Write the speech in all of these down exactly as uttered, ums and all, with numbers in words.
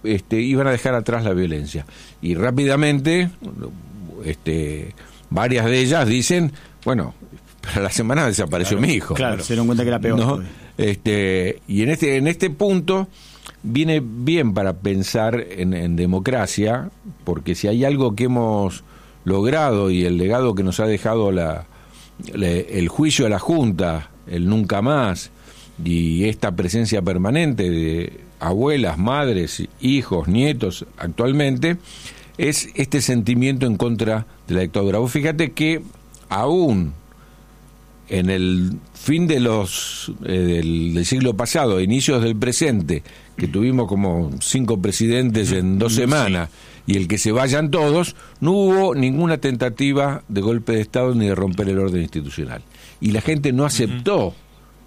este, iban a dejar atrás la violencia. Y rápidamente, este, varias de ellas dicen, bueno, para la semana desapareció claro, mi hijo. Claro, claro, se dieron cuenta que era peor. ¿No? Este, y en este, en este punto viene bien para pensar en, en democracia, porque si hay algo que hemos logrado y el legado que nos ha dejado la, la, el juicio a la Junta, el nunca más, y esta presencia permanente de abuelas, madres, hijos, nietos actualmente, es este sentimiento en contra de la dictadura. Vos fíjate que aún en el fin de los eh, del, del siglo pasado, inicios del presente, que tuvimos como cinco presidentes en dos semanas, y el que se vayan todos, no hubo ninguna tentativa de golpe de Estado ni de romper el orden institucional. Y la gente no aceptó uh-huh.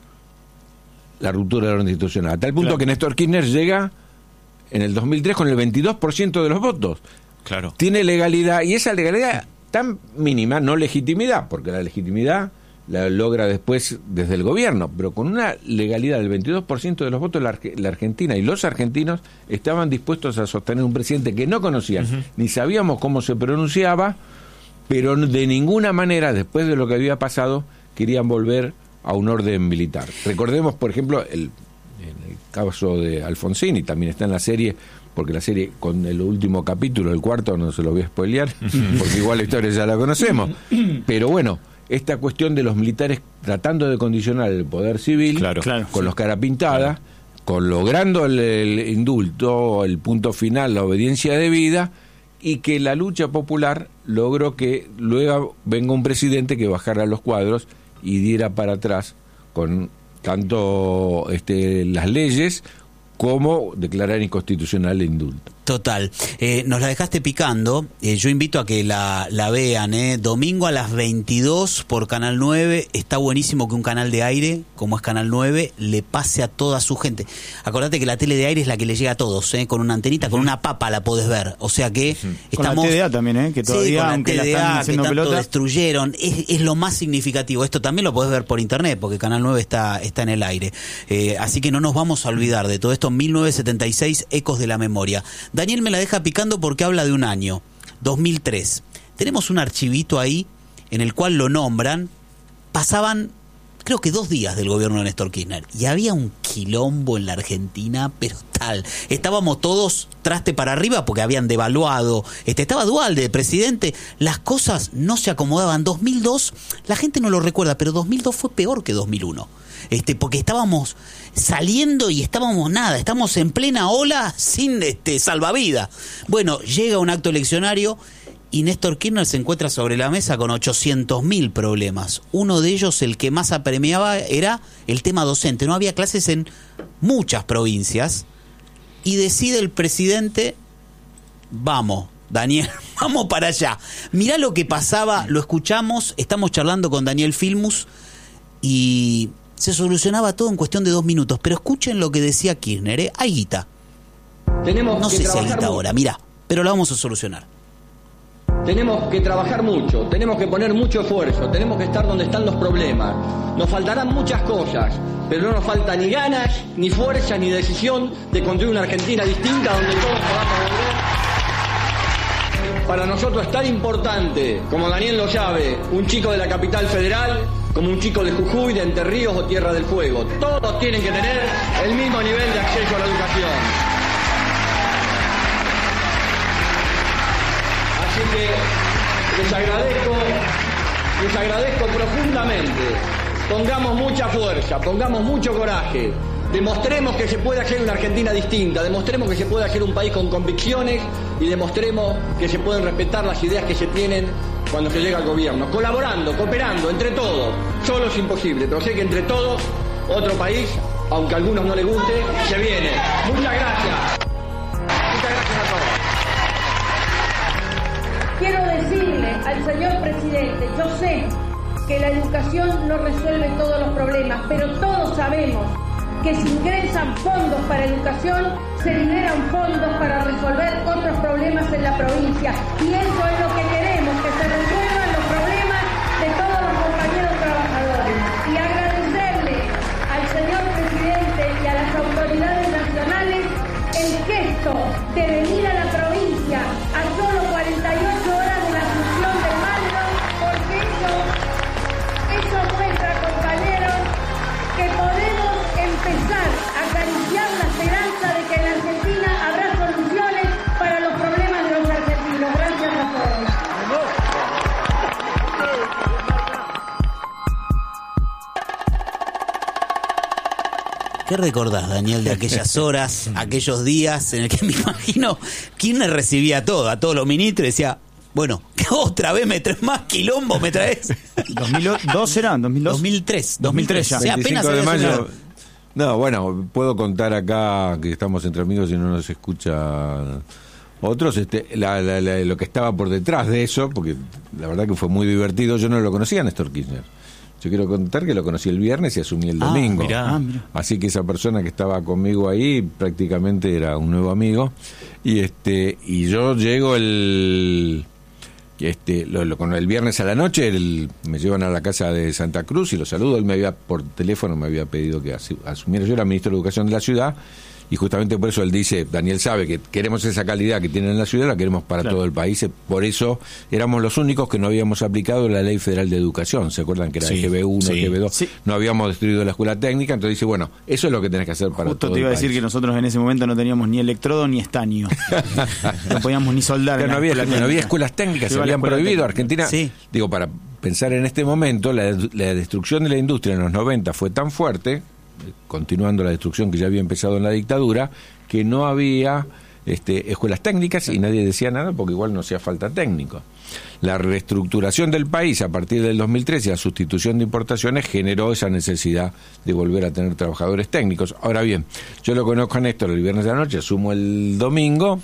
la ruptura del orden institucional, a tal punto claro. que Néstor Kirchner llega en el dos mil tres con el veintidós por ciento de los votos. Claro. Tiene legalidad, y esa legalidad tan mínima, no legitimidad, porque la legitimidad la logra después desde el gobierno, pero con una legalidad del veintidós por ciento de los votos, la, la Argentina y los argentinos estaban dispuestos a sostener un presidente que no conocían, uh-huh. ni sabíamos cómo se pronunciaba, pero de ninguna manera, después de lo que había pasado, querían volver a un orden militar. Recordemos, por ejemplo, el, en el caso de Alfonsín, y también está en la serie, porque la serie, con el último capítulo, el cuarto, no se lo voy a spoilear, porque igual la historia ya la conocemos, pero bueno, esta cuestión de los militares tratando de condicionar el poder civil, claro, claro, con sí. los cara pintada, claro. con logrando el, el indulto, el punto final, la obediencia debida, y que la lucha popular logró que luego venga un presidente que bajara los cuadros y diera para atrás con tanto este, las leyes como declarar inconstitucional el indulto. Total. Eh, nos la dejaste picando. Eh, yo invito a que la, la vean. Eh. Domingo a las veintidós por Canal nueve. Está buenísimo que un canal de aire, como es Canal nueve, le pase a toda su gente. Acordate que la tele de aire es la que le llega a todos. Eh. Con una antenita, uh-huh. con una papa la podés ver. O sea que uh-huh. estamos... Con la T D A también, ¿eh? Que todavía, sí, con la aunque T D A, la están haciendo que tanto pelota, destruyeron. Es, es lo más significativo. Esto también lo podés ver por internet, porque Canal nueve está, está en el aire. Eh, así que no nos vamos a olvidar de todo esto. mil novecientos setenta y seis, Ecos de la Memoria. Daniel me la deja picando porque habla de un año, dos mil tres. Tenemos un archivito ahí en el cual lo nombran. Pasaban, creo que dos días del gobierno de Néstor Kirchner, y había un quilombo en la Argentina, pero tal. Estábamos todos traste para arriba porque habían devaluado. Este, estaba Duhalde de presidente. Las cosas no se acomodaban. dos mil dos, la gente no lo recuerda, pero dos mil dos fue peor que dos mil uno. Este, porque estábamos saliendo y estábamos nada, estamos en plena ola sin este salvavidas. Bueno, llega un acto eleccionario y Néstor Kirchner se encuentra sobre la mesa con ochocientos mil problemas. Uno de ellos, el que más apremiaba, era el tema docente. No había clases en muchas provincias y decide el presidente, vamos, Daniel, vamos para allá. Mirá lo que pasaba, lo escuchamos, estamos charlando con Daniel Filmus y se solucionaba todo en cuestión de dos minutos. Pero escuchen lo que decía Kirchner, ¿eh? Hay guita. Tenemos no que sé si hay guita mucho. ahora, mirá, pero lo vamos a solucionar. Tenemos que trabajar mucho, tenemos que poner mucho esfuerzo, tenemos que estar donde están los problemas. Nos faltarán muchas cosas, pero no nos falta ni ganas, ni fuerza, ni decisión de construir una Argentina distinta donde todos podamos volver. Para nosotros es tan importante, como Daniel lo sabe, un chico de la capital federal, como un chico de Jujuy, de Entre Ríos o Tierra del Fuego. Todos tienen que tener el mismo nivel de acceso a la educación. Así que les agradezco, les agradezco profundamente. Pongamos mucha fuerza, pongamos mucho coraje. Demostremos que se puede hacer una Argentina distinta, demostremos que se puede hacer un país con convicciones y demostremos que se pueden respetar las ideas que se tienen cuando se llega al gobierno, colaborando, cooperando, entre todos. Solo es imposible, pero sé que entre todos, otro país, aunque a algunos no les guste, se viene. Muchas gracias. Muchas gracias a todos. Quiero decirle al señor presidente, yo sé que la educación no resuelve todos los problemas, pero todos sabemos que si ingresan fondos para educación, se liberan fondos para resolver otros problemas en la provincia. Y eso es lo que queremos, que se resuelvan los problemas de todos los compañeros trabajadores. Y agradecerle al señor presidente y a las autoridades nacionales el gesto de venir a la provincia a solo cuarenta y ocho horas de la asunción del mando, porque eso, eso muestra, compañeros, que podemos empezar a acariciar la esperanza de que en la Argentina habrá soluciones para los problemas de los argentinos. Gracias a todos. ¿Qué recordás, Daniel, de aquellas horas, aquellos días en el que me imagino Kirchner recibía todo, a todos los ministros y decía, bueno, otra vez me traes más quilombo, me traes? ¿dos mil dos era? ¿dos mil dos? dos mil tres. dos mil tres ya. O sea, apenas veinticinco de había mayo. sido- No, bueno, puedo contar acá que estamos entre amigos y no nos escucha otros, este, la, la, la- lo que estaba por detrás de eso, porque la verdad que fue muy divertido. Yo no lo conocía a Néstor Kirchner. Yo quiero contar que lo conocí el viernes y asumí el Ah, domingo. mirá. Ah, mira. Así que esa persona que estaba conmigo ahí prácticamente era un nuevo amigo. Y este y yo llego el este lo, lo- con el viernes a la noche, el- me llevan a la casa de Santa Cruz y lo saludo. Él me había, por teléfono me había pedido que asu- asumiera. Yo era ministro de Educación de la ciudad. Y justamente por eso él dice, Daniel sabe que queremos esa calidad que tienen en la ciudad, la queremos para Claro. todo el país. Por eso éramos los únicos que no habíamos aplicado la Ley Federal de Educación. ¿Se acuerdan que era Sí, G B uno, sí. G B dos? Sí. No habíamos destruido la escuela técnica, entonces dice, bueno, eso es lo que tenés que hacer para Justo todo te iba a el decir país. que nosotros en ese momento no teníamos ni electrodo ni estaño. No podíamos ni soldar. Claro, en no la había, escuela no había técnica. escuelas técnicas, se Iba a la habían escuela prohibido. técnica. Argentina, Sí. digo, para pensar en este momento, la, la destrucción de la industria en los noventa fue tan fuerte, eh, continuando la destrucción que ya había empezado en la dictadura, que no había este, escuelas técnicas y nadie decía nada porque igual no hacía falta técnico. La reestructuración del país a partir del dos mil tres y la sustitución de importaciones generó esa necesidad de volver a tener trabajadores técnicos. Ahora bien, yo lo conozco a Néstor el viernes de la noche, asumo el domingo,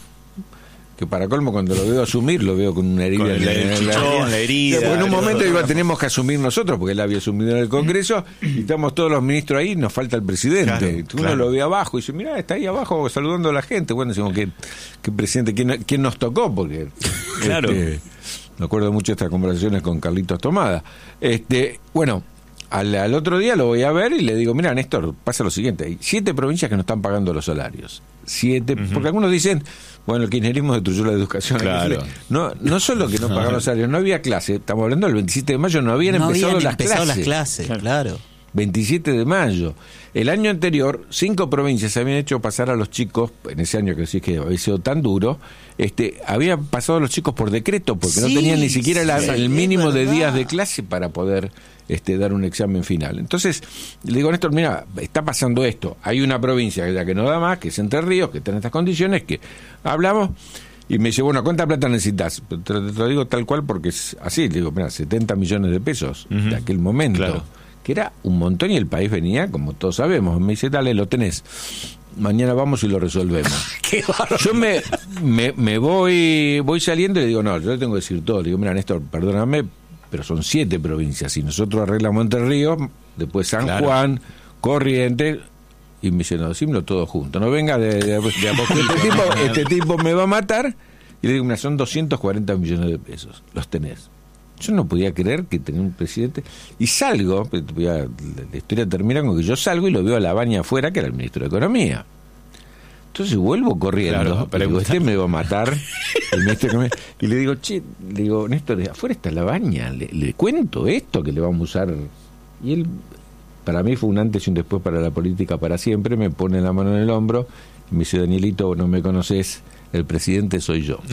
que para colmo cuando lo veo asumir lo veo con una herida Con en el- la- el en la- chichón, la herida. Después, en un momento iba, tenemos que asumir nosotros porque él había asumido en el Congreso y estamos todos los ministros ahí, nos falta el presidente. Claro, Uno claro. lo ve abajo y dice, mira, está ahí abajo saludando a la gente. Bueno, decimos, ¿qué, qué presidente? ¿Quién, quién nos tocó? Porque Claro. este, me acuerdo mucho de estas conversaciones con Carlitos Tomada. Este, bueno, al, al otro día lo voy a ver y le digo, mira, Néstor, pasa lo siguiente, hay siete provincias que no están pagando los salarios. Siete, porque algunos dicen, bueno, el kirchnerismo destruyó la educación. Claro. No, no solo que no pagaron los salarios, no había clase, estamos hablando del veintisiete de mayo, no habían no empezado, habían las, empezado clases. las clases, Claro. claro. veintisiete de mayo. El año anterior, cinco provincias habían hecho pasar a los chicos, en ese año que sí que había sido tan duro, este, habían pasado a los chicos por decreto, porque Sí, no tenían ni siquiera la- sí, el es mínimo de verdad. días de clase para poder este, dar un examen final. Entonces, le digo, Néstor, mira, está pasando esto. Hay una provincia que ya que no da más, que es Entre Ríos, que está en estas condiciones, que hablamos. Y me dice, bueno, ¿cuánta plata necesitas? Te, te lo digo tal cual porque es así. Le digo, mira, setenta millones de pesos Ujú. de aquel momento. Claro. Que era un montón y el país venía, como todos sabemos. Me dice, dale, lo tenés. Mañana vamos y lo resolvemos. Qué bárbaro. Yo me, me, me voy voy saliendo y le digo, no, yo le tengo que decir todo. Le digo, mira, Néstor, perdóname, pero son siete provincias. Si nosotros arreglamos Entre Ríos, después San Claro. Juan, Corrientes... Y me dice, no, decímelo todo junto. No venga de, de, de a poco. Este tipo, este tipo me va a matar. Y le digo, mira, son doscientos cuarenta millones de pesos. Los tenés. Yo no podía creer que tenía un presidente. Y salgo, voy a- la historia termina con que yo salgo y lo veo a la baña afuera, que era el ministro de Economía. Entonces vuelvo corriendo. Claro, y para digo, gustar. este me va a matar. El ministro de Economía. Y le digo, che, le digo, Néstor, afuera está la baña. Le, le cuento esto que le vamos a usar. Y él, para mí fue un antes y un después para la política para siempre. Me pone la mano en el hombro y me dice, Danielito, no me conoces, el presidente soy yo.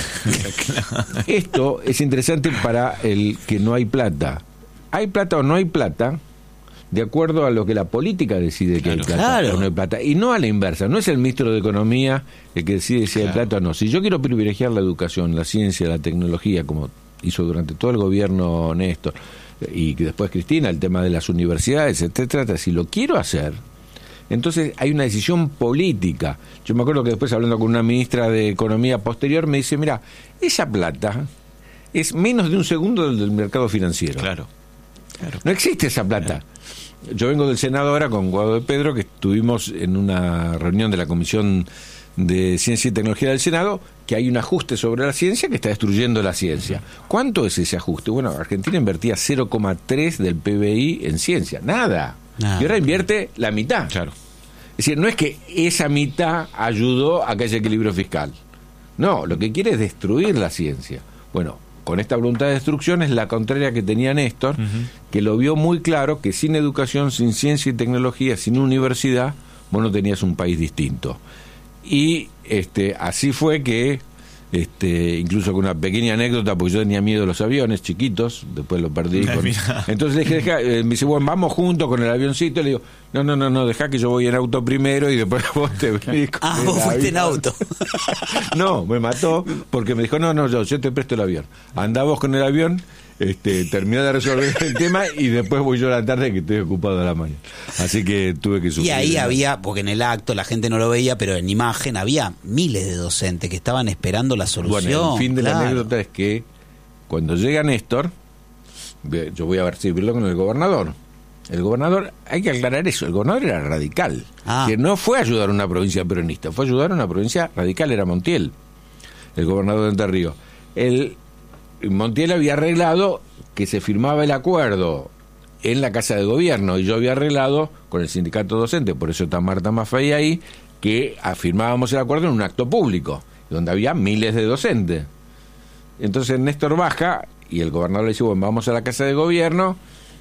Esto es interesante para el que no hay plata. Hay plata o no hay plata, de acuerdo a lo que la política decide que hay Claro. plata Claro. o no hay plata. Y no a la inversa. No es el ministro de Economía el que decide si hay Claro. plata o no. Si yo quiero privilegiar la educación, la ciencia, la tecnología, como hizo durante todo el gobierno Néstor, y que después Cristina, el tema de las universidades, etcétera, si lo quiero hacer, entonces hay una decisión política. Yo me acuerdo que después, hablando con una ministra de Economía posterior, me dice, mira, esa plata es menos de un segundo del, del mercado financiero. Claro. Claro. No existe esa plata. Yo vengo del Senado ahora con Guado de Pedro, que estuvimos en una reunión de la Comisión de Ciencia y Tecnología del Senado, que hay un ajuste sobre la ciencia que está destruyendo la ciencia. ¿Cuánto es ese ajuste? Bueno, Argentina invertía cero coma tres del P B I en ciencia. Nada. Nada. Y ahora invierte la mitad. Claro. Es decir, no es que esa mitad ayudó a que haya equilibrio fiscal. No, lo que quiere es destruir la ciencia. Bueno, con esta voluntad de destrucción es la contraria que tenía Néstor, uh-huh. que lo vio muy claro, que sin educación, sin ciencia y tecnología, sin universidad, vos no tenías un país distinto. Y este así fue que, este incluso con una pequeña anécdota, porque yo tenía miedo de los aviones chiquitos, después lo perdí. Con... Entonces le dije, deja, eh, me dice, bueno, vamos juntos con el avioncito. Le digo, no, no, no, no, dejá que yo voy en auto primero y después vos te venís con Ah, el vos fuiste avión. en auto. No, me mató porque me dijo, no, no, yo, yo te presto el avión. Andá vos con el avión, este, terminá de resolver el tema y después voy yo a la tarde que estoy ocupado a la mañana. Así que tuve que sufrir. Y ahí había, porque en el acto la gente no lo veía, pero en imagen había miles de docentes que estaban esperando la solución. Bueno, el fin de claro. la anécdota es que cuando llega Néstor, yo voy a recibirlo con el gobernador. El gobernador, hay que aclarar eso, el gobernador era radical, ah. que no fue a ayudar a una provincia peronista, fue a ayudar a una provincia radical, era Montiel, el gobernador de Entre Ríos. El, Montiel había arreglado que se firmaba el acuerdo en la Casa de Gobierno, y yo había arreglado con el sindicato docente, por eso está Marta Maffei ahí, que firmábamos el acuerdo en un acto público, donde había miles de docentes. Entonces Néstor baja, y el gobernador le dice, bueno, vamos a la Casa de Gobierno.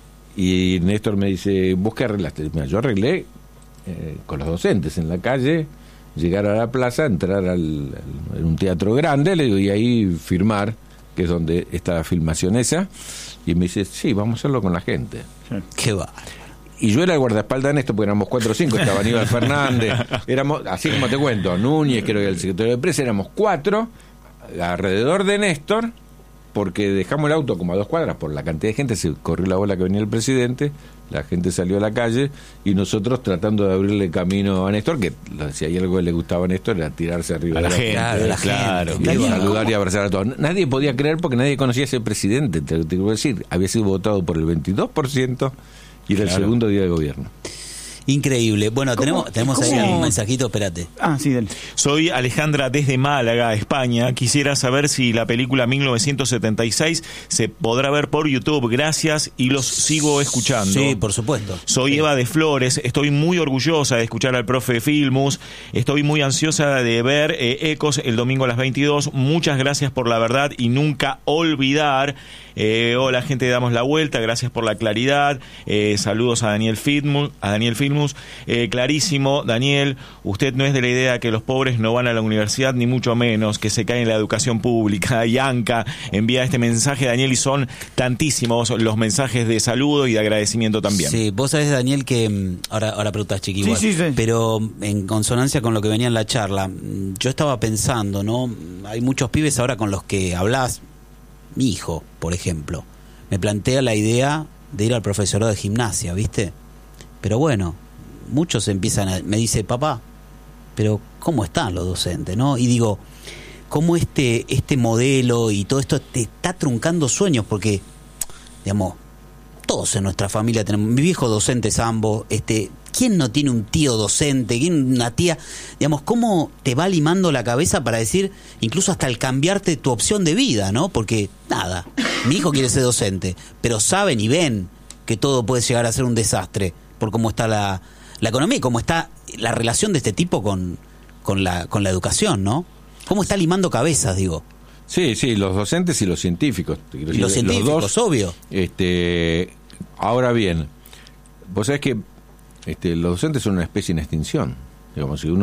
Y Néstor me dice, ¿vos qué arreglaste? Mira, yo arreglé eh, con los docentes en la calle, llegar a la plaza, entrar al, al, en un teatro grande, le digo, y ahí firmar, que es donde está la filmación esa. Y me dice, sí, vamos a hacerlo con la gente. Sí. Qué va. Y yo era el guardaespaldas de Néstor, porque éramos cuatro o cinco, estaba Aníbal Fernández, éramos, así como te cuento, Núñez, creo que el secretario de prensa, éramos cuatro alrededor de Néstor, porque dejamos el auto como a dos cuadras por la cantidad de gente, se corrió la bola que venía el presidente, la gente salió a la calle y nosotros tratando de abrirle camino a Néstor, que si hay algo que le gustaba a Néstor era tirarse arriba A la de gente, Claro, la claro. gente. y Daniel, saludar ¿cómo? y abrazar a todos. Nadie podía creer porque nadie conocía a ese presidente, te, te quiero decir, había sido votado por el veintidós por ciento y era Claro. el segundo día de gobierno. Increíble. Bueno, tenemos, tenemos ahí cómo? un mensajito, espérate. Ah, sí, dale. Soy Alejandra desde Málaga, España. Quisiera saber si la película mil novecientos setenta y seis se podrá ver por YouTube. Gracias y los sigo escuchando. Sí, por supuesto. Soy Sí. Eva de Flores, estoy muy orgullosa de escuchar al profe Filmus, estoy muy ansiosa de ver eh, Ecos el domingo a las veintidós. Muchas gracias por la verdad y nunca olvidar. Eh, hola gente de Damos la Vuelta, gracias por la claridad. Eh, saludos a Daniel Filmus, a Daniel Filmus. Eh, clarísimo, Daniel, usted no es de la idea que los pobres no van a la universidad, ni mucho menos, que se cae en la educación pública. Y Anca envía este mensaje, Daniel, y son tantísimos los mensajes de saludo y de agradecimiento también. Sí, vos sabés, Daniel, que mm, ahora, ahora preguntas, Chiqui, Sí, igual, sí, sí. pero en consonancia con lo que venía en la charla, mm, yo estaba pensando, ¿no? Hay muchos pibes ahora con los que hablas. Mi hijo, por ejemplo, me plantea la idea de ir al profesorado de gimnasia, ¿viste? Pero bueno, muchos empiezan a... Me dice, papá, pero ¿cómo están los docentes, no? Y digo, ¿cómo este, este modelo y todo esto te está truncando sueños? Porque, digamos, todos en nuestra familia tenemos... Mi viejo docentes ambos, este... ¿Quién no tiene un tío docente? ¿Quién una tía? Digamos, ¿cómo te va limando la cabeza para decir, incluso hasta el cambiarte tu opción de vida, ¿no? Porque, nada, mi hijo quiere ser docente, pero saben y ven que todo puede llegar a ser un desastre por cómo está la, la economía y cómo está la relación de este tipo con, con, la, con la educación, ¿no? ¿Cómo está limando cabezas, digo? Sí, sí, los docentes y los científicos. te quiero Y los decir, científicos, dos, obvio. Este, ahora bien, vos sabés que este, los docentes son una especie en extinción. Digamos, si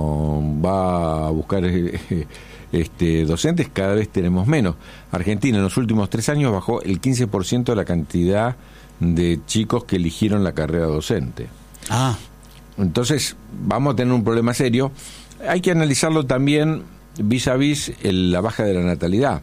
uno va a buscar eh, este, docentes, cada vez tenemos menos. Argentina en los últimos tres años bajó el quince por ciento de la cantidad de chicos que eligieron la carrera docente. Ah, Entonces, vamos a tener un problema serio. Hay que analizarlo también vis a vis el, la baja de la natalidad.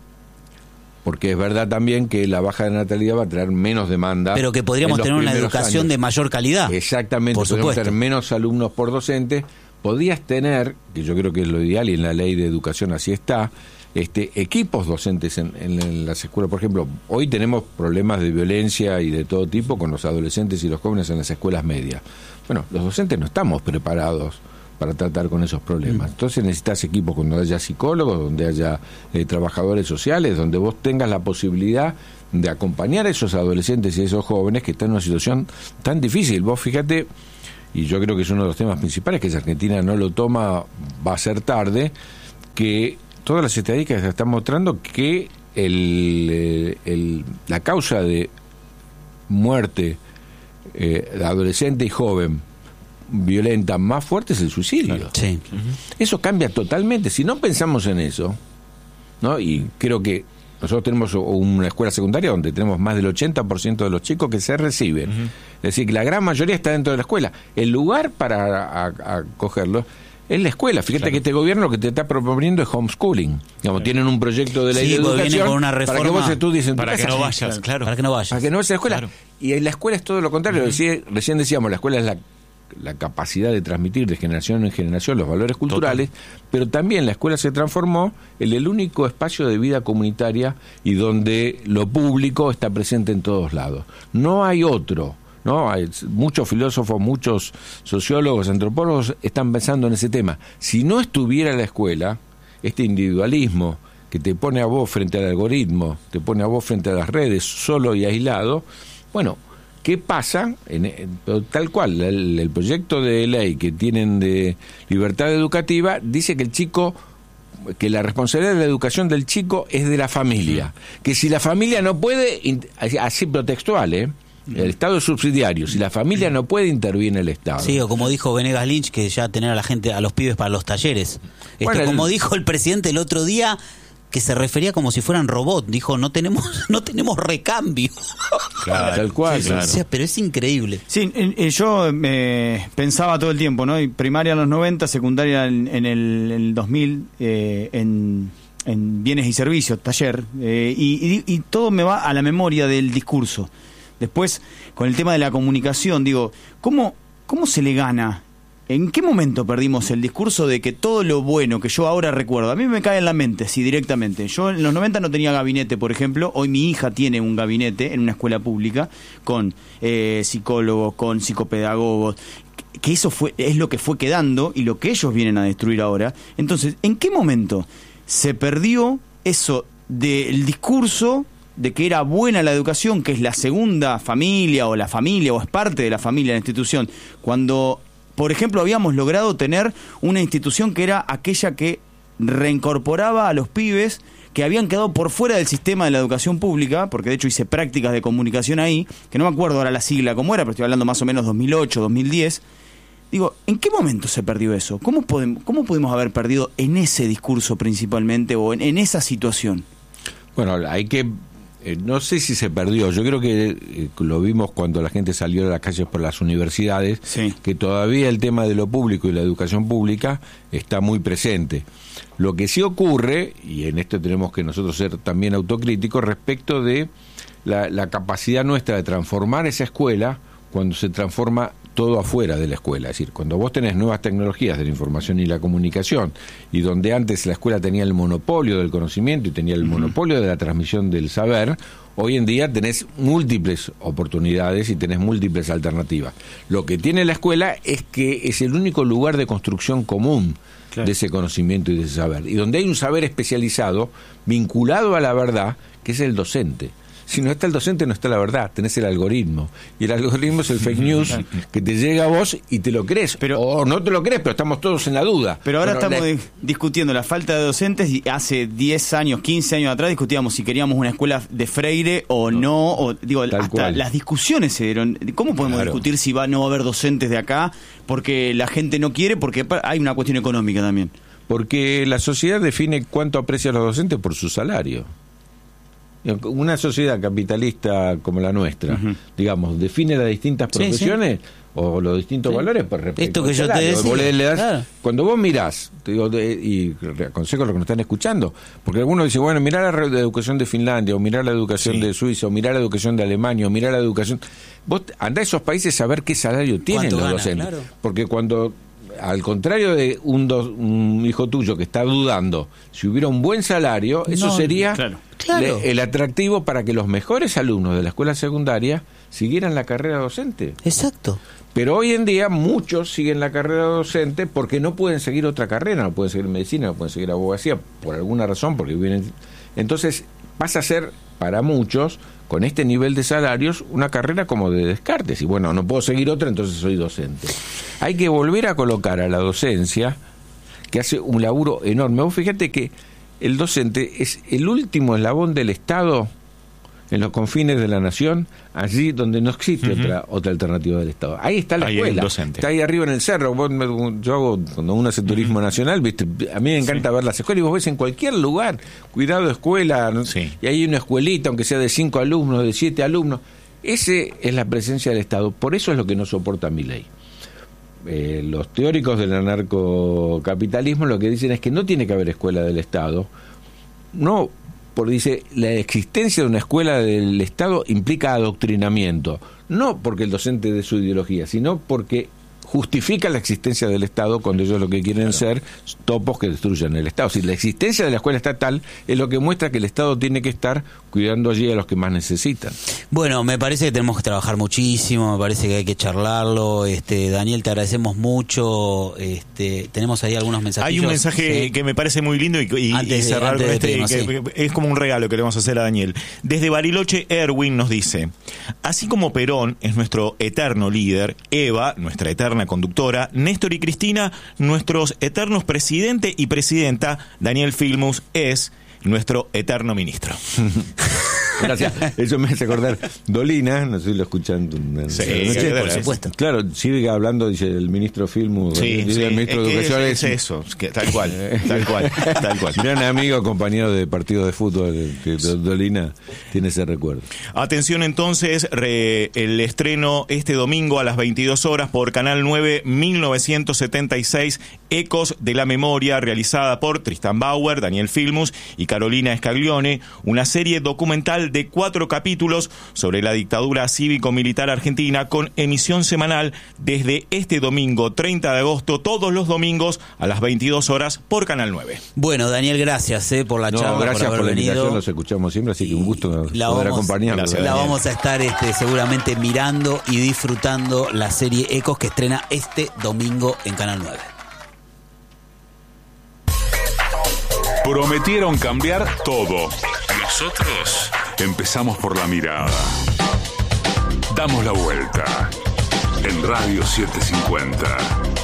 Porque es verdad también que la baja de natalidad va a traer menos demanda. pero que podríamos en los tener una primeros educación años. de mayor calidad. Exactamente, por podríamos supuesto. tener menos alumnos por docente. Podrías tener, que yo creo que es lo ideal y en la ley de educación así está, este equipos docentes en, en, en las escuelas. Por ejemplo, hoy tenemos problemas de violencia y de todo tipo con los adolescentes y los jóvenes en las escuelas medias. Bueno, los docentes no estamos preparados para tratar con esos problemas. Entonces necesitas equipos donde haya psicólogos, donde haya eh, trabajadores sociales, donde vos tengas la posibilidad de acompañar a esos adolescentes y a esos jóvenes que están en una situación tan difícil. Vos fíjate y yo creo que es uno de los temas principales, que si Argentina no lo toma va a ser tarde, que todas las estadísticas están mostrando que el, el, la causa de muerte eh, de adolescente y joven violenta más fuerte es el suicidio. Claro. Sí. Eso cambia totalmente. Si no pensamos en eso, ¿no? Y creo que nosotros tenemos una escuela secundaria donde tenemos más del ochenta por ciento de los chicos que se reciben. Uh-huh. Es decir, que la gran mayoría está dentro de la escuela. El lugar para acogerlo es la escuela. Fíjate claro. que este gobierno lo que te está proponiendo es homeschooling. Digamos, claro. tienen un proyecto de ley sí, de educación con una reforma, para que vos estudies en tu para casa. que no vayas, claro. Para que no vayas. Para que no vayas a la escuela. Claro. Y en la escuela es todo lo contrario. Uh-huh. Decía, recién decíamos, la escuela es la la capacidad de transmitir de generación en generación los valores culturales, Total. pero también la escuela se transformó en el único espacio de vida comunitaria y donde lo público está presente en todos lados. No hay otro, ¿no? Hay muchos filósofos, muchos sociólogos, antropólogos están pensando en ese tema. Si no estuviera la escuela, este individualismo que te pone a vos frente al algoritmo, te pone a vos frente a las redes, solo y aislado, bueno, ¿qué pasa? En, en, tal cual, el, el proyecto de ley que tienen de libertad educativa dice que el chico, que la responsabilidad de la educación del chico es de la familia. Que si la familia no puede, así textual, ¿eh? El Estado es subsidiario. Si la familia no puede, interviene el Estado. Sí, o como dijo Venegas Lynch, que ya tener a la gente, a los pibes para los talleres. Este, bueno, como el... dijo el presidente el otro día, que se refería como si fueran robots. Dijo, no tenemos no tenemos recambio. Claro, tal cual. Sí, claro. O sea, pero es increíble. Sí, en, en, yo eh, pensaba todo el tiempo, ¿no? Primaria en los noventa, secundaria en, en, el, en el dos mil, eh, en, en bienes y servicios, taller, eh, y, y, y todo me va a la memoria del discurso. Después, con el tema de la comunicación, digo, ¿cómo, cómo se le gana? ¿En qué momento perdimos el discurso de que todo lo bueno que yo ahora recuerdo, a mí me cae en la mente, sí, directamente? Yo en los noventa no tenía gabinete, por ejemplo. Hoy mi hija tiene un gabinete en una escuela pública con eh, psicólogos, con psicopedagogos, que eso fue es lo que fue quedando y lo que ellos vienen a destruir ahora. Entonces, ¿en qué momento se perdió eso del discurso de que era buena la educación, que es la segunda familia o la familia o es parte de la familia, la institución, cuando... Por ejemplo, habíamos logrado tener una institución que era aquella que reincorporaba a los pibes que habían quedado por fuera del sistema de la educación pública, porque de hecho hice prácticas de comunicación ahí, que no me acuerdo ahora la sigla cómo era, pero estoy hablando más o menos dos mil ocho, dos mil diez. Digo, ¿en qué momento se perdió eso? ¿Cómo podemos, cómo pudimos haber perdido en ese discurso principalmente o en, en esa situación? Bueno, hay que... Eh, no sé si se perdió, yo creo que eh, lo vimos cuando la gente salió de las calles por las universidades, sí. que todavía el tema de lo público y la educación pública está muy presente. Lo que sí ocurre, y en esto tenemos que nosotros ser también autocríticos, respecto de la, la capacidad nuestra de transformar esa escuela cuando se transforma todo afuera de la escuela. Es decir, cuando vos tenés nuevas tecnologías de la información y la comunicación, y donde antes la escuela tenía el monopolio del conocimiento y tenía el uh-huh. monopolio de la transmisión del saber, hoy en día tenés múltiples oportunidades y tenés múltiples alternativas. Lo que tiene la escuela es que es el único lugar de construcción común claro. de ese conocimiento y de ese saber, y donde hay un saber especializado vinculado a la verdad, que es el docente. Si no está el docente, no está la verdad, tenés el algoritmo. Y el algoritmo es el fake news que te llega a vos y te lo crees. Pero, o no te lo crees, pero estamos todos en la duda. Pero ahora bueno, estamos la... discutiendo la falta de docentes, y hace diez años, quince años atrás discutíamos si queríamos una escuela de Freire o no. O, digo, Tal hasta cual. Las discusiones se dieron. ¿Cómo podemos claro. discutir si va no va a haber docentes de acá? Porque la gente no quiere, porque hay una cuestión económica también. Porque la sociedad define cuánto aprecia a los docentes por su salario. Una sociedad capitalista como la nuestra, uh-huh. digamos, define las distintas profesiones sí, sí. o los distintos sí. valores por respecto Esto que al yo salario. te decía, vos le, le das, claro. Cuando vos mirás, te digo, de, y aconsejo a los que nos están escuchando, porque algunos dicen, bueno, mirá la, la educación de Finlandia, o mirá la educación sí. de Suiza, o mirá la educación de Alemania, o mirá la educación... Vos andá a esos países a ver qué salario tienen los gana, docentes. Claro. Porque cuando... Al contrario de un, do, un hijo tuyo que está dudando, si hubiera un buen salario, eso no, sería claro, claro. Le, el atractivo para que los mejores alumnos de la escuela secundaria siguieran la carrera docente. Exacto. Pero hoy en día muchos siguen la carrera docente porque no pueden seguir otra carrera, no pueden seguir medicina, no pueden seguir abogacía, por alguna razón, porque vienen... Entonces pasa a ser para muchos, con este nivel de salarios, una carrera como de descartes. Y bueno, no puedo seguir otra, entonces soy docente. Hay que volver a colocar a la docencia, que hace un laburo enorme. Vos fíjate que el docente es el último eslabón del Estado en los confines de la nación, allí donde no existe uh-huh. otra otra alternativa del Estado. Ahí está la ahí escuela, está ahí arriba en el cerro. Vos, yo hago, cuando uno hace turismo uh-huh. nacional, viste, a mí me encanta sí. ver las escuelas, y vos ves en cualquier lugar, cuidado escuela, ¿no? Sí. Y hay una escuelita, aunque sea de cinco alumnos, de siete alumnos. Ese es la presencia del Estado. Por eso es lo que no soporta Milei. Eh, los teóricos del anarcocapitalismo lo que dicen es que no tiene que haber escuela del Estado, no porque dice, la existencia de una escuela del Estado implica adoctrinamiento, no porque el docente dé su ideología, sino porque justifica la existencia del Estado cuando ellos lo que quieren claro. ser topos que destruyan el Estado. Si la existencia de la escuela estatal es lo que muestra que el Estado tiene que estar cuidando allí a los que más necesitan. Bueno, me parece que tenemos que trabajar muchísimo, me parece que hay que charlarlo. Este, Daniel, te agradecemos mucho. Este, tenemos ahí algunos mensajes. Hay un mensaje ¿sí? que me parece muy lindo y, y, y cerrar con este, tema, que, sí. que es como un regalo que le vamos a hacer a Daniel. Desde Bariloche, Erwin nos dice, así como Perón es nuestro eterno líder, Eva, nuestra eterna conductora, Néstor y Cristina, nuestros eternos presidente y presidenta, Daniel Filmus es nuestro eterno ministro. Gracias. Eso me hace acordar Dolina, no sé si lo escuchan una sí, noche, por supuesto. Claro, sigue hablando, dice el ministro Filmus, sí, el, sí. el ministro es de Educación. Es, es eso, que, tal cual, tal cual, tal cual. Gran amigo, compañero de partido de fútbol, que Dolina tiene ese recuerdo. Atención entonces, re, el estreno este domingo a las veintidós horas por Canal nueve, mil novecientos setenta y seis, Ecos de la Memoria, realizada por Tristan Bauer, Daniel Filmus y Carolina Scaglione, una serie documental de cuatro capítulos sobre la dictadura cívico-militar argentina, con emisión semanal desde este domingo treinta de agosto, todos los domingos a las veintidós horas por Canal nueve. Bueno, Daniel, gracias eh, por la no, charla, gracias por, por la venido. invitación, los escuchamos siempre, así que un gusto la poder vamos, acompañarlos. La Daniel. vamos a estar este, seguramente mirando y disfrutando la serie Ecos, que estrena este domingo en Canal nueve. Prometieron cambiar todo. Nosotros empezamos por la mirada. Damos la vuelta en Radio setecientos cincuenta.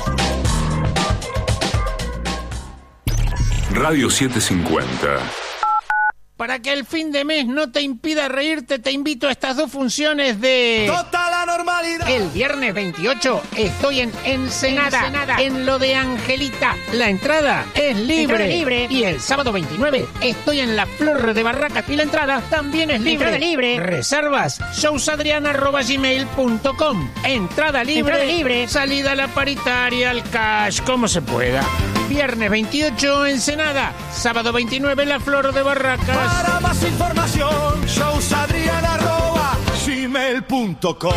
Radio setecientos cincuenta. Para que el fin de mes no te impida reírte, te invito a estas dos funciones de... ¡Total la normalidad! El viernes veintiocho estoy en Ensenada, Ensenada, en lo de Angelita. La entrada es libre. libre. Y el sábado veintinueve estoy en la Flor de Barracas y la entrada también es libre. Entrada libre. Reservas showsadrian arroba gmail punto com. Entrada libre. Entrada libre. Salida a la paritaria, al cash, como se pueda. Viernes veintiocho, Ensenada. Sábado veintinueve, la Flor de Barracas. Para más información, showsadrian arroba gmail punto com.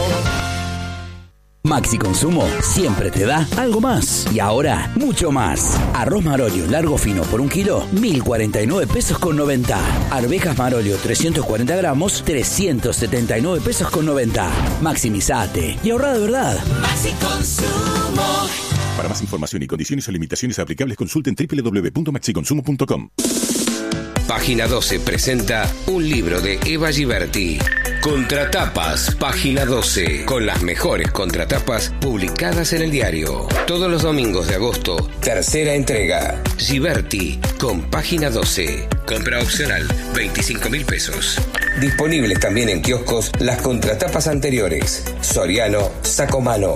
Maxi Consumo siempre te da algo más. Y ahora, mucho más. Arroz Marolio largo fino por un kilo, mil cuarenta y nueve pesos con noventa. Arvejas Marolio trescientos cuarenta gramos, trescientos setenta y nueve pesos con noventa. Maximizate y ahorra de verdad. Maxi Consumo. Para más información y condiciones o limitaciones aplicables, consulten doble u doble u doble u punto maxi consumo punto com. Página doce presenta un libro de Eva Giberti. Contratapas, Página doce, con las mejores contratapas publicadas en el diario. Todos los domingos de agosto, tercera entrega. Giberti, con Página doce. Compra opcional, veinticinco mil pesos. Disponibles también en kioscos las contratapas anteriores. Soriano, Sacomano.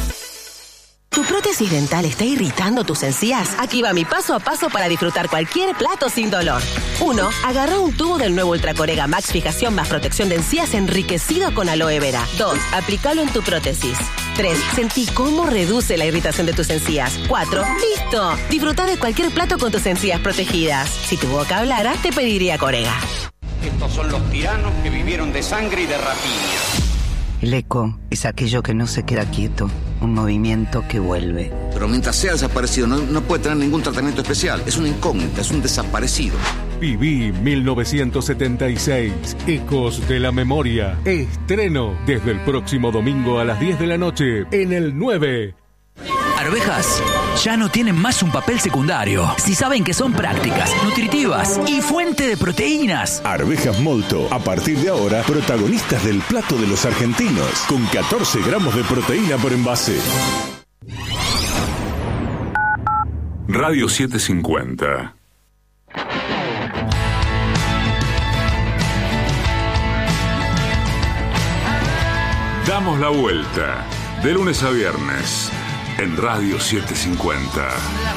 ¿Tu prótesis dental está irritando tus encías? Aquí va mi paso a paso para disfrutar cualquier plato sin dolor. uno. Agarra un tubo del nuevo Ultracorega Max Fijación más protección de encías enriquecido con aloe vera. dos. Aplícalo en tu prótesis. tres. Sentí cómo reduce la irritación de tus encías. cuatro. ¡Listo! Disfruta de cualquier plato con tus encías protegidas. Si tu boca hablara, te pediría Corega. Estos son los tiranos que vivieron de sangre y de rapiña. El eco es aquello que no se queda quieto, un movimiento que vuelve. Pero mientras sea desaparecido no, no puede tener ningún tratamiento especial. Es una incógnita, es un desaparecido. Viví mil novecientos setenta y seis, Ecos de la Memoria. Estreno desde el próximo domingo a las diez de la noche en el nueve. Arvejas ya no tienen más un papel secundario. Si saben que son prácticas, nutritivas y fuente de proteínas. Arvejas Molto, a partir de ahora, protagonistas del plato de los argentinos, con catorce gramos de proteína por envase. Radio setecientos cincuenta. Damos la vuelta, de lunes a viernes, en Radio setecientos cincuenta.